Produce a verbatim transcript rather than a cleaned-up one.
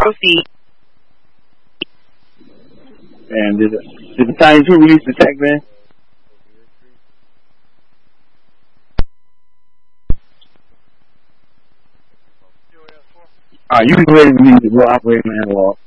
Proceed. And did, did the Tiny Two release the tech, man? Alright, you can go ahead and release it. We'll operate on analog.